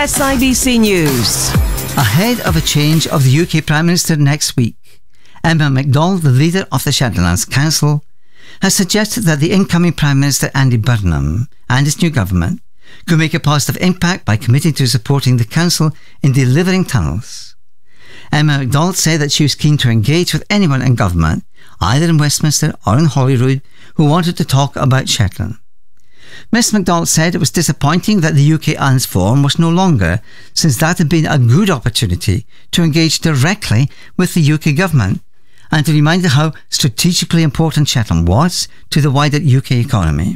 SIBC News. Ahead of a change of the UK Prime Minister next week, Emma MacDonald, the leader of the Shetland Islands Council, has suggested that the incoming Prime Minister Andy Burnham and his new government could make a positive impact by committing to supporting the Council in delivering tunnels. Emma MacDonald said that she was keen to engage with anyone in government, either in Westminster or in Holyrood, who wanted to talk about Shetland. Miss MacDonald said it was disappointing that the UK Islands Forum was no longer, since that had been a good opportunity to engage directly with the UK government and to remind her how strategically important Shetland was to the wider UK economy.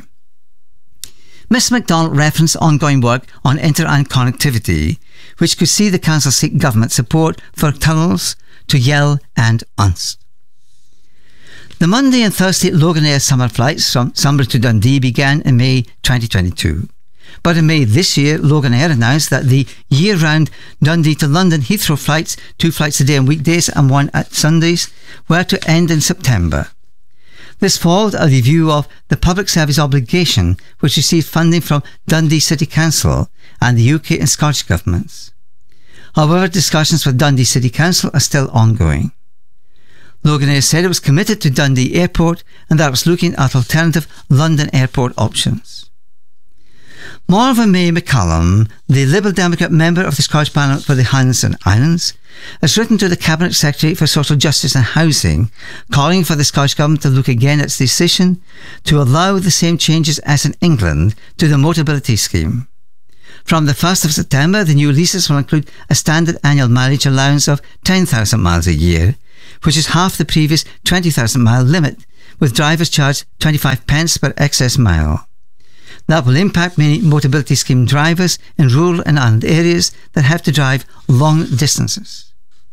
Miss MacDonald referenced ongoing work on inter-island connectivity, which could see the Council seek government support for tunnels to Yell and Unst. The Monday and Thursday Loganair summer flights from Sunbury to Dundee began in May 2022. But in May this year, Loganair announced that the year-round Dundee to London Heathrow flights, 2 flights a day on weekdays and 1 at Sundays, were to end in September. This followed a review of the public service obligation, which received funding from Dundee City Council and the UK and Scottish governments. However, discussions with Dundee City Council are still ongoing. Loganair said it was committed to Dundee Airport and that it was looking at alternative London Airport options. Marvin May McCallum, the Liberal Democrat member of the Scottish Parliament for the Highlands and Islands, has written to the Cabinet Secretary for Social Justice and Housing, calling for the Scottish Government to look again at its decision to allow the same changes as in England to the Motability Scheme. From the 1st of September, the new leases will include a standard annual mileage allowance of 10,000 miles a year, which is half the previous 20,000 mile limit, with drivers charged 25 pence per excess mile. That will impact many Motability Scheme drivers in rural and island areas that have to drive long distances.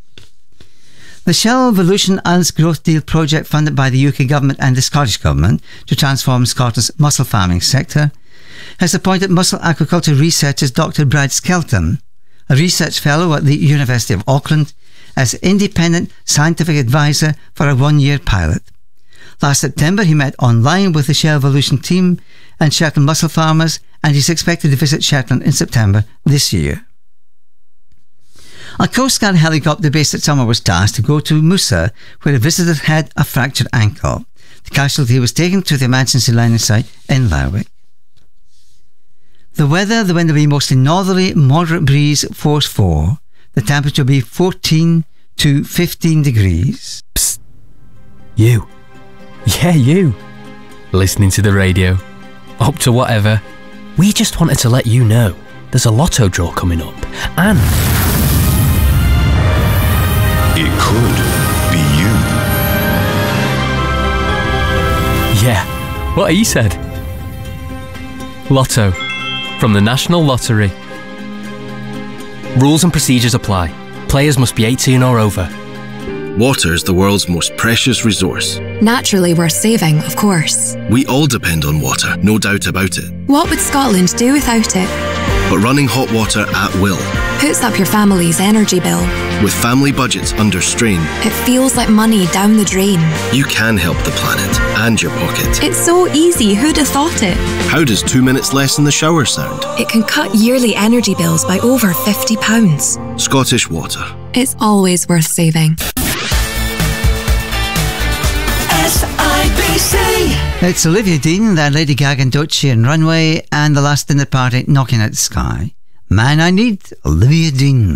The Shell Volution Islands Growth Deal project, funded by the UK Government and the Scottish Government to transform Scotland's mussel farming sector, has appointed mussel aquaculture researcher Dr. Brad Skelton, a research fellow at the University of Auckland, as independent scientific advisor for a 1-year pilot. Last September, he met online with the Shell Volution team and Shetland mussel farmers, and he's expected to visit Shetland in September this year. A Coast Guard helicopter based at Summer was tasked to go to Musa, where a visitor had a fractured ankle. The casualty was taken to the emergency landing site in Lerwick. The weather, the wind will be mostly northerly, moderate breeze, force 4. The temperature will be 14 to 15 degrees. Psst. You. Yeah, you. Listening to the radio. Up to whatever. We just wanted to let you know there's a lotto draw coming up. And it could be you. Yeah, what he said. Lotto. From the National Lottery. Rules and procedures apply. Players must be 18 or over. Water is the world's most precious resource. Naturally worth saving, of course. We all depend on water, no doubt about it. What would Scotland do without it? But running hot water at will puts up your family's energy bill. With family budgets under strain, it feels like money down the drain. You can help the planet and your pocket. It's so easy, who'd have thought it? How does 2 minutes less in the shower sound? It can cut yearly energy bills by over £50. Scottish Water. It's always worth saving. SIBC. It's Olivia Dean, then Lady Gaga and Doechii and Runway, and The Last Dinner Party, Knocking at the Sky. Man I Need, Olivia Dean.